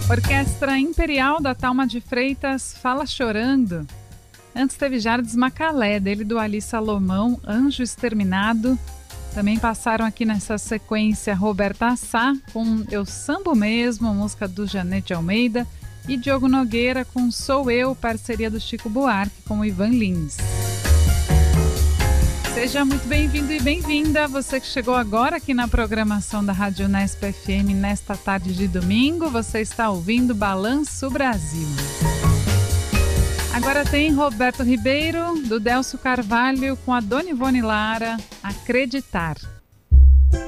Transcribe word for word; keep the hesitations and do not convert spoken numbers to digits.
Orquestra Imperial da Thalma de Freitas, Fala Chorando. Antes teve Jardim Macalé, dele do Ali Salomão, Anjo Exterminado. Também passaram aqui nessa sequência Roberta Sá com Eu Sambo Mesmo, música do Janete Almeida, e Diogo Nogueira com Sou Eu, parceria do Chico Buarque com o Ivan Lins. Seja muito bem-vindo e bem-vinda, você que chegou agora aqui na programação da Rádio Unesp F M nesta tarde de domingo. Você está ouvindo Balanço Brasil. Agora tem Roberto Ribeiro, do Delcio Carvalho, com a Dona Ivone Lara, Acreditar.